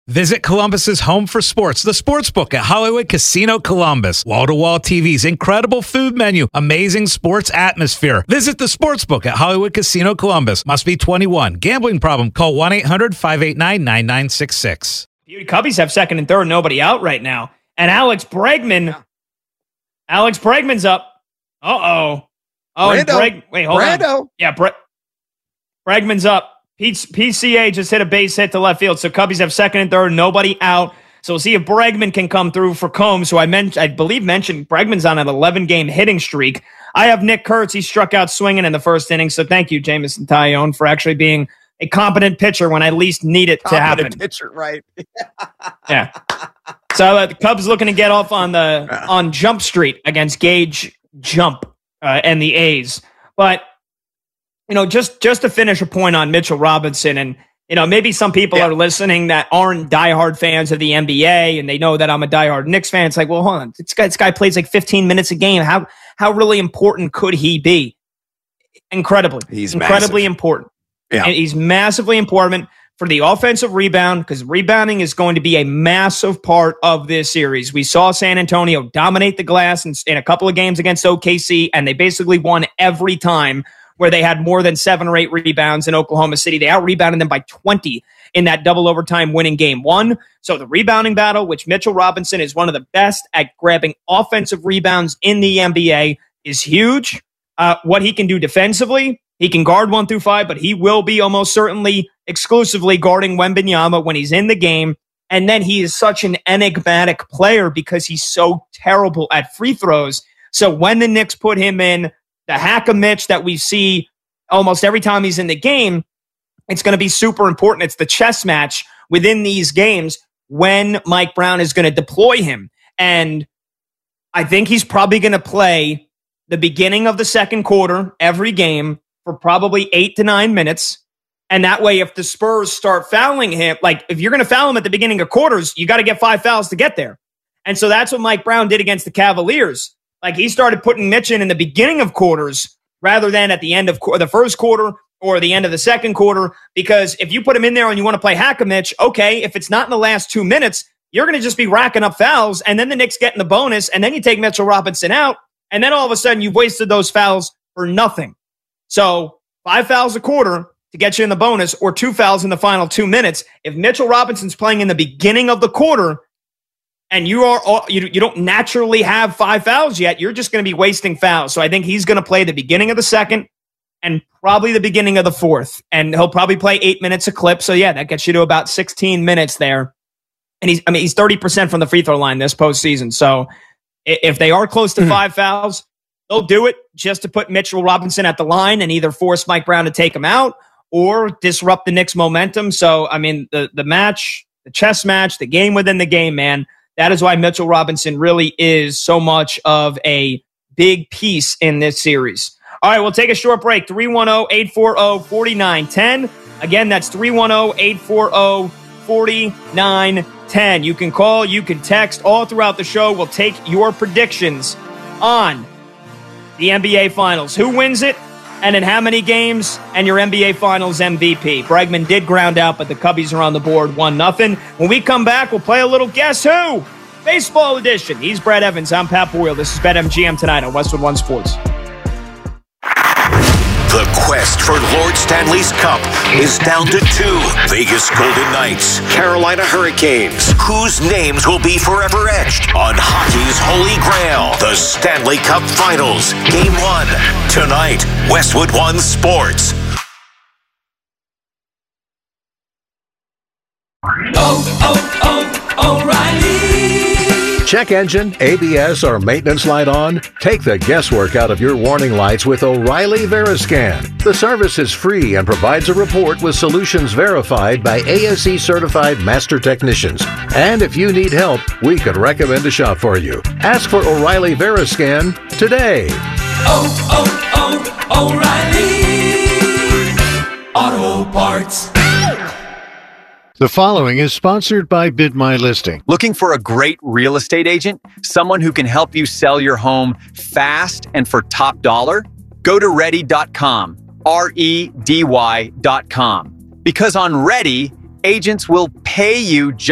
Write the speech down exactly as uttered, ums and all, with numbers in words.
Visit Columbus's home for sports, the Sportsbook at Hollywood Casino Columbus. Wall-to-wall T Vs, incredible food menu, amazing sports atmosphere. Visit the Sportsbook at Hollywood Casino Columbus. Must be twenty-one. Gambling problem? Call one eight hundred five eight nine nine nine six six. Beauty Cubbies have second and third, nobody out right now. And Alex Bregman, yeah. Alex Bregman's up. Uh-oh. Oh, and Breg, wait, hold Brando. on. Yeah, Bre- Bregman's up. P C A just hit a base hit to left field, so Cubbies have second and third, nobody out. So we'll see if Bregman can come through for Combs, who I mentioned, I believe mentioned Bregman's on an eleven-game hitting streak. I have Nick Kurtz. He struck out swinging in the first inning, so thank you, Jameson Taillon, for actually being a competent pitcher when I least need it competent to happen. Competent pitcher, right. Yeah. So uh, the Cubs looking to get off on the on Jump Street against Gage Jump uh, and the A's. But You know, just just to finish a point on Mitchell Robinson, and, you know, maybe some people yeah. are listening that aren't diehard fans of the N B A, and they know that I'm a diehard Knicks fan. It's like, well, hold on. This guy, this guy plays like fifteen minutes a game. How how really important could he be? Incredibly. He's incredibly massive. important. Yeah. And he's massively important for the offensive rebound, because rebounding is going to be a massive part of this series. We saw San Antonio dominate the glass in, in a couple of games against O K C, and they basically won every time where they had more than seven or eight rebounds in Oklahoma City. They out-rebounded them by twenty in that double overtime winning game one. So the rebounding battle, which Mitchell Robinson is one of the best at grabbing offensive rebounds in the N B A, is huge. Uh, what he can do defensively, he can guard one through five, but he will be almost certainly exclusively guarding Wembanyama when he's in the game. And then he is such an enigmatic player because he's so terrible at free throws. So when the Knicks put him in the hack-a-Mitch that we see almost every time he's in the game, it's going to be super important. It's the chess match within these games when Mike Brown is going to deploy him. And I think he's probably going to play the beginning of the second quarter every game for probably eight to nine minutes. And that way, if the Spurs start fouling him, like if you're going to foul him at the beginning of quarters, you got to get five fouls to get there. And so that's what Mike Brown did against the Cavaliers. Like, he started putting Mitch in in the beginning of quarters rather than at the end of qu- the first quarter or the end of the second quarter, because if you put him in there and you want to play hack-a-Mitch, okay, if it's not in the last two minutes, you're going to just be racking up fouls, and then the Knicks get in the bonus, and then you take Mitchell Robinson out, and then all of a sudden you've wasted those fouls for nothing. So five fouls a quarter to get you in the bonus, or two fouls in the final two minutes. If Mitchell Robinson's playing in the beginning of the quarter, and you are you, you don't naturally have five fouls yet, you're just going to be wasting fouls. So I think he's going to play the beginning of the second and probably the beginning of the fourth. And he'll probably play eight minutes a clip. So yeah, that gets you to about sixteen minutes there. And he's I mean he's thirty percent from the free throw line this postseason. So if they are close to mm-hmm. five fouls, they'll do it just to put Mitchell Robinson at the line and either force Mike Brown to take him out or disrupt the Knicks' momentum. So I mean the the match, the chess match, the game within the game, man. That is why Mitchell Robinson really is so much of a big piece in this series. All right, we'll take a short break. three one zero, eight four zero, four nine one zero. Again, that's three one zero, eight four zero, four nine one zero. You can call, you can text all throughout the show. We'll take your predictions on the N B A Finals. Who wins it? And in how many games? And your N B A Finals M V P. Bregman did ground out, but the Cubbies are on the board one nothing. When we come back, we'll play a little Guess Who? Baseball edition. He's Brad Evans. I'm Pat Boyle. This is BetMGM tonight on Westwood One Sports. The quest for Lord Stanley's Cup is down to two. Vegas Golden Knights, Carolina Hurricanes. Whose names will be forever etched on hockey's holy grail? The Stanley Cup Finals. Game one. Tonight, Westwood One Sports. Oh, oh, oh, O'Reilly. Check engine, A B S, or maintenance light on? Take the guesswork out of your warning lights with O'Reilly Veriscan. The service is free and provides a report with solutions verified by A S E certified master technicians. And if you need help, we could recommend a shop for you. Ask for O'Reilly Veriscan today. Oh, oh, oh, O'Reilly Auto Parts. The following is sponsored by Bid My Listing. Looking for a great real estate agent? Someone who can help you sell your home fast and for top dollar? Go to ready dot com, R E D Y dot com. Because on Ready, agents will pay you just